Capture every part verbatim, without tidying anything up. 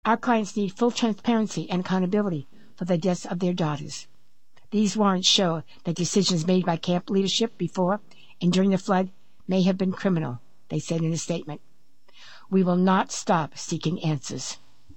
Our clients need full transparency and accountability for the deaths of their daughters. These warrants show that decisions made by camp leadership before and during the flood may have been criminal, they said in a statement. We will not stop seeking answers.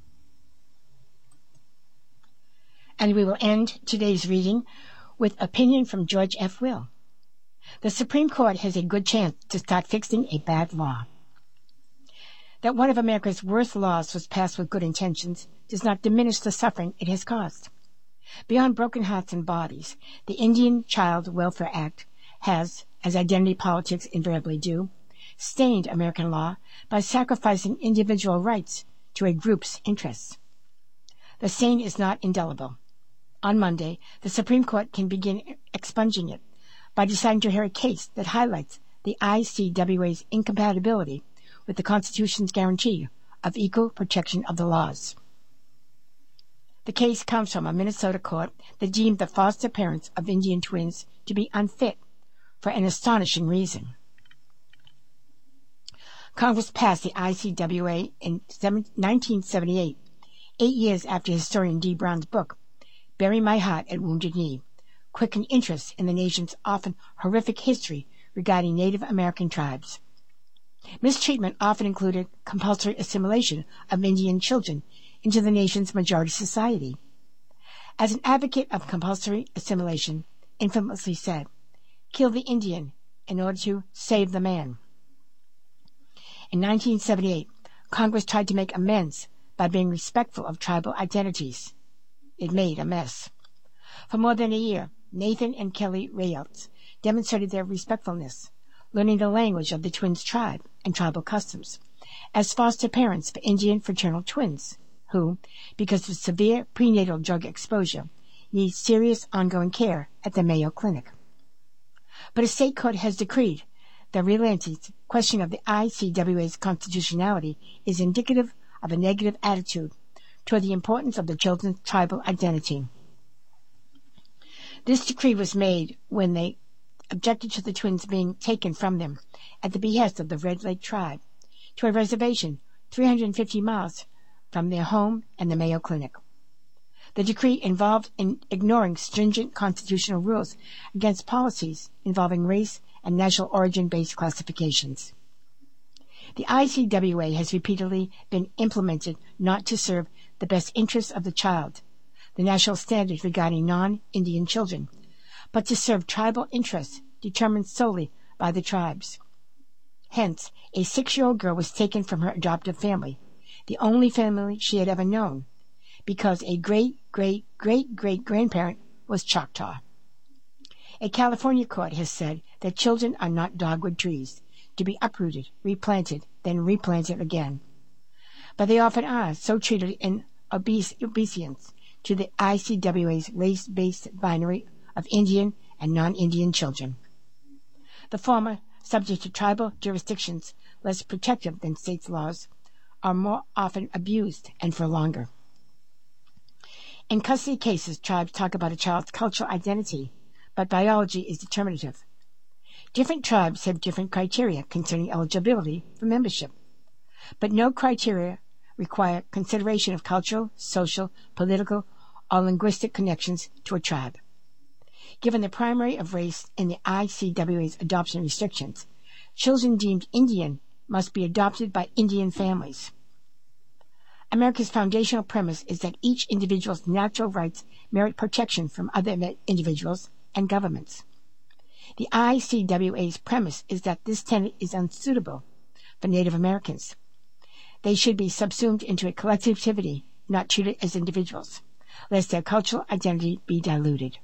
And we will end today's reading with opinion from George F. Will. The Supreme Court has a good chance to start fixing a bad law. That one of America's worst laws was passed with good intentions does not diminish the suffering it has caused. Beyond broken hearts and bodies, the Indian Child Welfare Act has, as identity politics invariably do, stained American law by sacrificing individual rights to a group's interests. The stain is not indelible. On Monday, the Supreme Court can begin expunging it by deciding to hear a case that highlights the I C W A's incompatibility with the Constitution's guarantee of equal protection of the laws. The case comes from a Minnesota court that deemed the foster parents of Indian twins to be unfit for an astonishing reason. Congress passed the I C W A in nineteen seventy-eight, eight years after historian Dee Brown's book, Bury My Heart at Wounded Knee, quickened interest in the nation's often horrific history regarding Native American tribes. Mistreatment often included compulsory assimilation of Indian children into the nation's majority society. As an advocate of compulsory assimilation infamously said, kill the Indian in order to save the man. In nineteen seventy-eight, Congress tried to make amends by being respectful of tribal identities. It made a mess. For more than a year, Nathan and Kelly Rayouts demonstrated their respectfulness, learning the language of the twins' tribe and tribal customs, as foster parents for Indian fraternal twins, who, because of severe prenatal drug exposure, need serious ongoing care at the Mayo Clinic. But a state court has decreed that Relance's question of the I C W A's constitutionality is indicative of a negative attitude toward the importance of the children's tribal identity. This decree was made when they objected to the twins being taken from them at the behest of the Red Lake tribe to a reservation three hundred fifty miles from their home and the Mayo Clinic. The decree involved in ignoring stringent constitutional rules against policies involving race and national origin-based classifications. The I C W A has repeatedly been implemented not to serve the best interests of the child, the national standard regarding non-Indian children, but to serve tribal interests determined solely by the tribes. Hence, a six-year-old girl was taken from her adoptive family, the only family she had ever known, because a great-great-great-great-grandparent was Choctaw. A California court has said that children are not dogwood trees, to be uprooted, replanted, then replanted again. But they often are so treated in obese obeisance to the I C W A's race-based binary of Indian and non-Indian children. The former, subject to tribal jurisdictions less protective than states' laws, are more often abused and for longer. In custody cases, tribes talk about a child's cultural identity, but biology is determinative. Different tribes have different criteria concerning eligibility for membership, but no criteria require consideration of cultural, social, political, or linguistic connections to a tribe. Given the primary of race in the I C W A's adoption restrictions, children deemed Indian must be adopted by Indian families. America's foundational premise is that each individual's natural rights merit protection from other individuals and governments. The I C W A's premise is that this tenet is unsuitable for Native Americans. They should be subsumed into a collectivity, not treated as individuals, lest their cultural identity be diluted.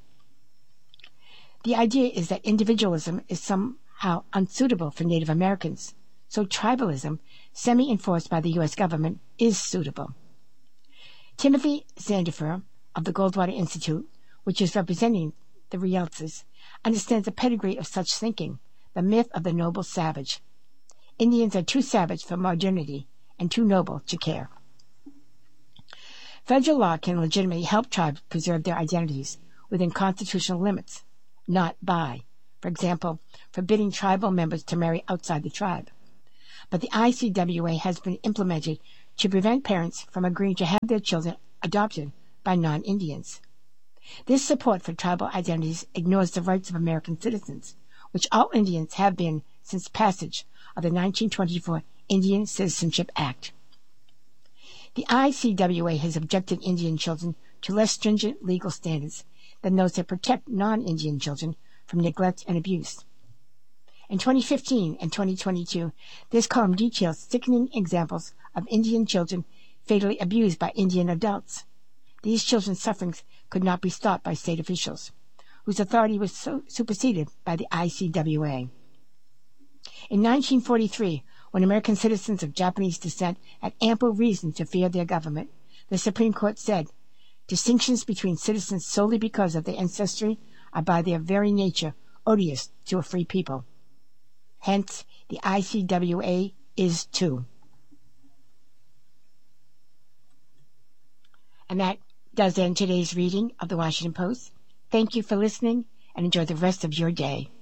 The idea is that individualism is somehow unsuitable for Native Americans, so tribalism, semi-enforced by the U S government, is suitable. Timothy Zandifer of the Goldwater Institute, which is representing the Rieltses, understands the pedigree of such thinking, the myth of the noble savage. Indians are too savage for modernity and too noble to care. Federal law can legitimately help tribes preserve their identities within constitutional limits, not by, for example, forbidding tribal members to marry outside the tribe. But the I C W A has been implemented to prevent parents from agreeing to have their children adopted by non-Indians. This support for tribal identities ignores the rights of American citizens, which all Indians have been since passage of the nineteen twenty-four Indian Citizenship Act. The I C W A has objected Indian children to less stringent legal standards than those that protect non-Indian children from neglect and abuse. In twenty fifteen and twenty twenty-two, this column details sickening examples of Indian children fatally abused by Indian adults. These children's sufferings could not be stopped by state officials, whose authority was so superseded by the I C W A. In nineteen forty-three, when American citizens of Japanese descent had ample reason to fear their government, the Supreme Court said, distinctions between citizens solely because of their ancestry are by their very nature odious to a free people. Hence, the I C W A is too. And that does end today's reading of the Washington Post. Thank you for listening and enjoy the rest of your day.